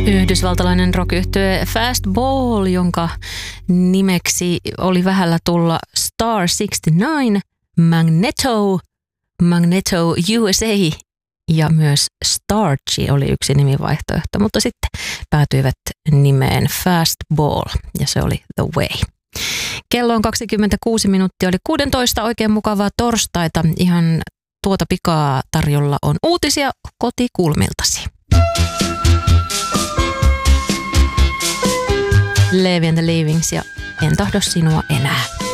Yhdysvaltalainen rock-yhtye Fastball, jonka nimeksi oli vähällä tulla Star 69, Magneto USA ja myös Starchy oli yksi nimivaihtoehto, mutta sitten päätyivät nimeen Fastball ja se oli The Way. Kello on 26 minuuttia, oli 16 oikein mukavaa torstaita. Ihan tuota pikaa tarjolla on uutisia kotikulmiltasi. Levi and the Leavings ja En tahdo sinua enää.